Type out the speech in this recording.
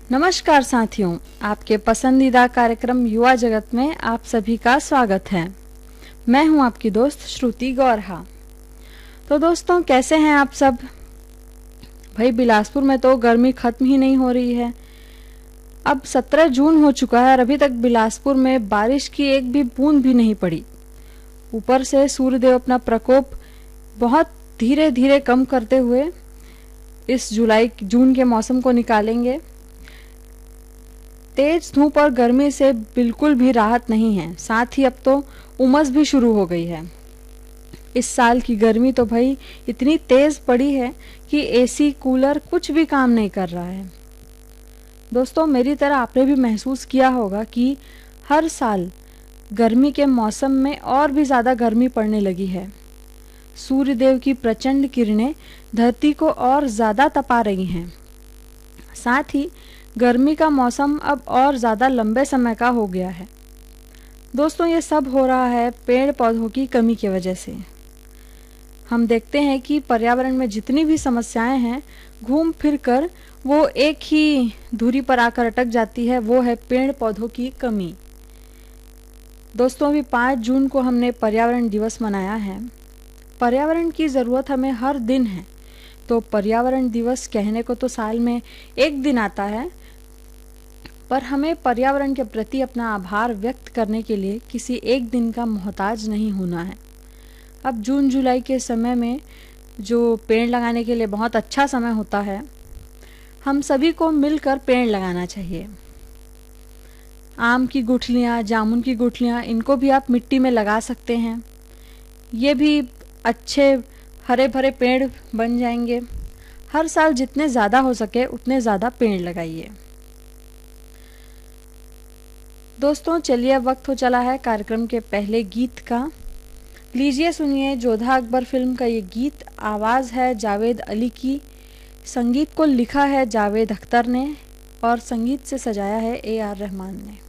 नमस्कार साथियों, आपके पसंदीदा कार्यक्रम युवा जगत में आप सभी का स्वागत है। मैं हूं आपकी दोस्त श्रुति गौरहा। तो दोस्तों, कैसे हैं आप सब? भाई, बिलासपुर में तो गर्मी खत्म ही नहीं हो रही है। अब 17 जून हो चुका है और अभी तक बिलासपुर में बारिश की एक भी बूंद भी नहीं पड़ी। ऊपर से सूर्यदेव अपना प्रकोप बहुत धीरे धीरे कम करते हुए इस जून के मौसम को निकालेंगे। तेज धूप और गर्मी से बिल्कुल भी राहत नहीं है, साथ ही अब तो उमस भी शुरू हो गई है। इस साल की गर्मी तो भाई इतनी तेज पड़ी है कि एसी कूलर कुछ भी काम नहीं कर रहा है। दोस्तों, मेरी तरह आपने भी महसूस किया होगा कि हर साल गर्मी के मौसम में और भी ज्यादा गर्मी पड़ने लगी है। सूर्यदेव की प्रचंड किरणें धरती को और ज्यादा तपा रही हैं। साथ ही गर्मी का मौसम अब और ज़्यादा लंबे समय का हो गया है। दोस्तों, ये सब हो रहा है पेड़ पौधों की कमी की वजह से। हम देखते हैं कि पर्यावरण में जितनी भी समस्याएं हैं, घूम फिर कर वो एक ही धुरी पर आकर अटक जाती है, वो है पेड़ पौधों की कमी। दोस्तों, अभी 5 जून को हमने पर्यावरण दिवस मनाया है। पर्यावरण की ज़रूरत हमें हर दिन है, तो पर्यावरण दिवस कहने को तो साल में एक दिन आता है, पर हमें पर्यावरण के प्रति अपना आभार व्यक्त करने के लिए किसी एक दिन का मोहताज नहीं होना है। अब जून जुलाई के समय में जो पेड़ लगाने के लिए बहुत अच्छा समय होता है, हम सभी को मिलकर पेड़ लगाना चाहिए। आम की गुठलियाँ, जामुन की गुठलियाँ, इनको भी आप मिट्टी में लगा सकते हैं। ये भी अच्छे हरे भरे पेड़ बन जाएंगे। हर साल जितने ज़्यादा हो सके उतने ज़्यादा पेड़ लगाइए। दोस्तों, चलिए अब वक्त हो चला है कार्यक्रम के पहले गीत का। लीजिए सुनिए जोधा अकबर फिल्म का ये गीत। आवाज़ है जावेद अली की, संगीत को लिखा है जावेद अख्तर ने और संगीत से सजाया है AR रहमान ने।